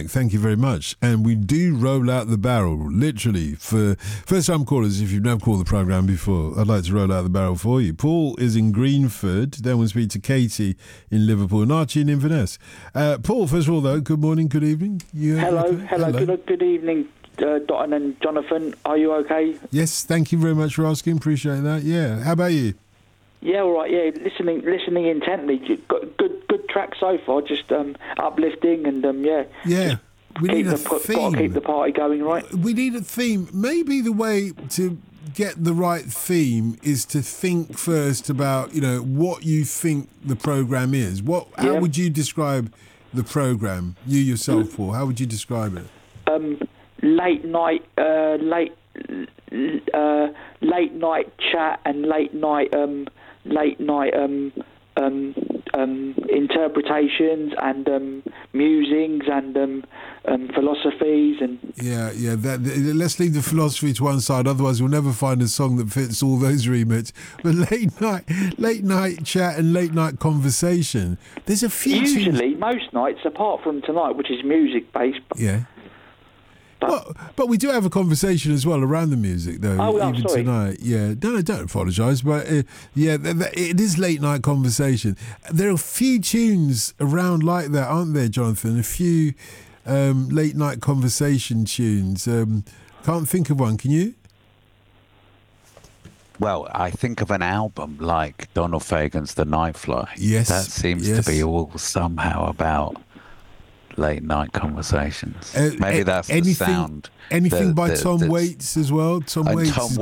feedback. Thank you very much. And we do roll out the barrel, literally, for first-time callers. If you've never called the programme before, I'd like to roll out the barrel for you. Paul is in Greenford. Then we'll speak to Katie in Liverpool and Archie in Inverness. Paul, first of all, though, good morning, good evening. Hello. Good evening, Dotton and Jonathan. Are you okay? Yes, thank you very much for asking. Appreciate that. Yeah. How about you? Yeah, all right. Yeah, listening intently. Good track so far. Just uplifting and Yeah. We need a theme. Got to keep the party going, right? We need a theme. Maybe the way to get the right theme is to think first about, what you think the programme is. How would you describe the programme? You yourself, Paul. How would you describe it? Late night chat and late night interpretations and musings and philosophies and let's leave the philosophy to one side, otherwise we'll never find a song that fits all those remits. But late night chat and late night conversation, there's a few usually most nights apart from tonight, which is music based. But we do have a conversation as well around the music, though. Sorry. Tonight. Yeah, no, don't apologise. But it is late night conversation. There are a few tunes around like that, aren't there, Jonathan? A few late night conversation tunes. Can't think of one. Can you? Well, I think of an album like Donald Fagen's The Nightfly. Yes, that seems to be all somehow about late night conversations. Maybe that's the sound. Anything by Tom Waits as well. Tom Waits